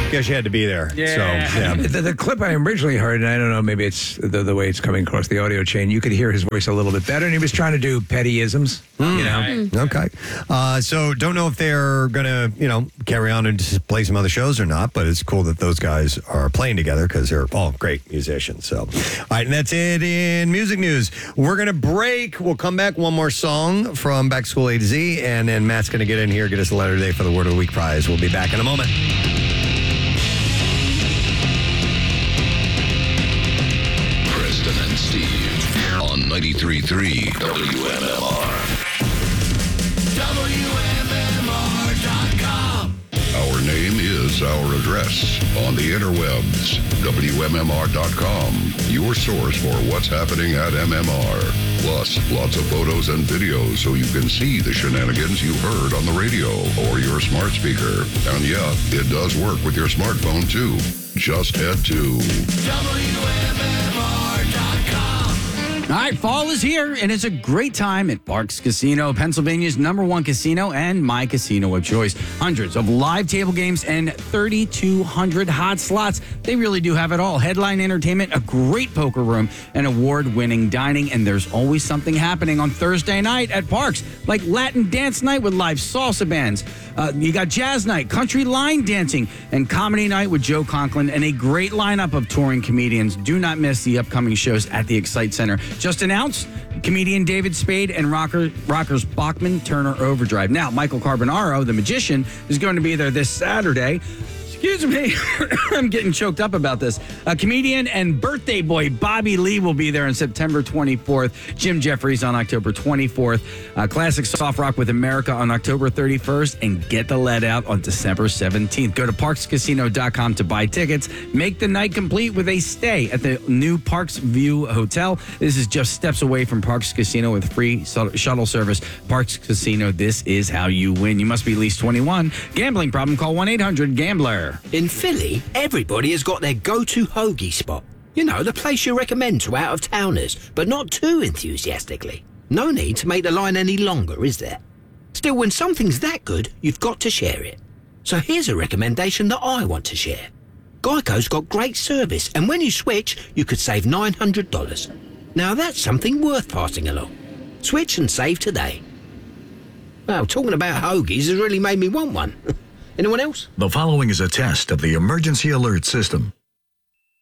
Guess you had to be there. Yeah. So, yeah. The clip I originally heard, and I don't know, maybe it's the way it's coming across the audio chain, you could hear his voice a little bit better, and he was trying to do petty isms, you know? Okay. So don't know if they're going to, carry on and just play some other shows or not, but it's cool that those guys are playing together because they're all great musicians. So, all right, and that's it in music news. We're going to break. We'll come back. One more song from Back to School A to Z, and then Matt's going to get in here, get us a letter today for the Word of the Week prize. We'll be back in a moment. Preston and Steve on 93.3 WMMR. WMMR.com. Our name is our address on the interwebs. WMMR.com, your source for what's happening at MMR. Plus, lots of photos and videos so you can see the shenanigans you heard on the radio or your smart speaker. And yeah, it does work with your smartphone too. Just head to WMMR.com. All right, fall is here, and it's a great time at Parks Casino, Pennsylvania's #1 casino and my casino of choice. Hundreds of live table games and 3,200 hot slots. They really do have it all. Headline entertainment, a great poker room, and award-winning dining, and there's always something happening on Thursday night at Parks, like Latin dance night with live salsa bands. You got jazz night, country line dancing, and comedy night with Joe Conklin, and a great lineup of touring comedians. Do not miss the upcoming shows at the Excite Center. Just announced, comedian David Spade and rockers Bachman Turner Overdrive. Now, Michael Carbonaro, the magician, is going to be there this Saturday. Excuse me, I'm getting choked up about this. A comedian and birthday boy Bobby Lee will be there on September 24th. Jim Jeffries on October 24th. Classic Soft Rock with America on October 31st. And Get the Lead Out on December 17th. Go to parkscasino.com to buy tickets. Make the night complete with a stay at the new Parks View Hotel. This is just steps away from Parks Casino with free shuttle service. Parks Casino, this is how you win. You must be at least 21. Gambling problem, call 1-800-GAMBLER. In Philly, everybody has got their go-to hoagie spot. You know, the place you recommend to out-of-towners, but not too enthusiastically. No need to make the line any longer, is there? Still, when something's that good, you've got to share it. So here's a recommendation that I want to share. Geico's got great service, and when you switch, you could save $900. Now that's something worth passing along. Switch and save today. Well, talking about hoagies has really made me want one. Anyone else? The following is a test of the emergency alert system.